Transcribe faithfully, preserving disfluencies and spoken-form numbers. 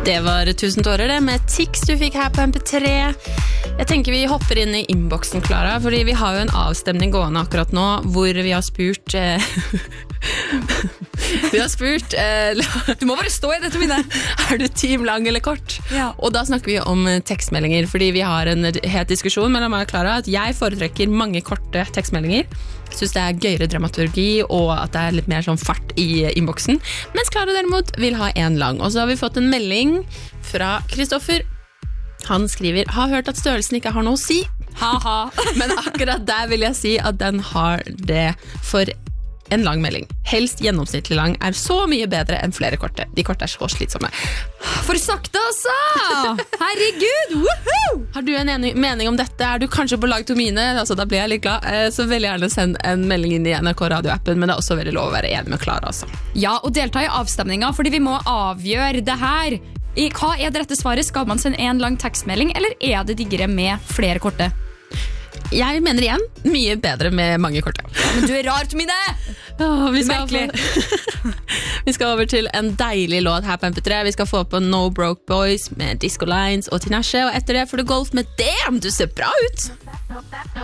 Det var tusen tårer det, med tics du fikk her på M P tre. Jeg tenker vi hopper inn i inboxen, Clara, fordi vi har jo en avstemning gående akkurat nå, hvor vi har spurt... Eh, vi har spurt... Eh, du må bare stå i dette minnet. Er du team lang eller kort? Ja. Og da snakker vi om tekstmeldinger, fordi vi har en het diskusjon mellom meg og Clara, at jeg foretrekker mange korte tekstmeldinger. Jeg synes det er gøyere dramaturgi, og at det er litt mer sånn fart i inboxen. Mens Clara derimot vil ha en lang. Og så har vi fått en melding fra Kristoffer. Han skriver, har hørt at størrelsen ikke har noe å si. Haha. Men akkurat der vil jeg si at den har det for en lang melding. Helst gjennomsnittlig lang er så mye bedre enn flere korte. De korte er så slitsomme. For sakte også! Herregud! Woohoo! Har du en enig, mening om dette? Er du kanskje på lag til mine? Altså, da blir jeg litt glad. Så veldig gjerne send en melding inn i N R K radioappen, men det er også veldig lov å være enig med Clara. Altså. Ja, og delta i avstemningen, fordi vi må avgjøre det her. I, hva er det rette svaret? Skal man sende en lang tekstmelding, eller er det diggere med flere korte? Jeg mener igjen, mye bedre med mange korte. Men du er rar til mine! Oh, vi, skal vi skal over til en deilig låt her på M P tre. Vi skal få på No Broke Boys med Disco Lines og Tinashe, og etter det får du golf med Damn, du ser bra ut!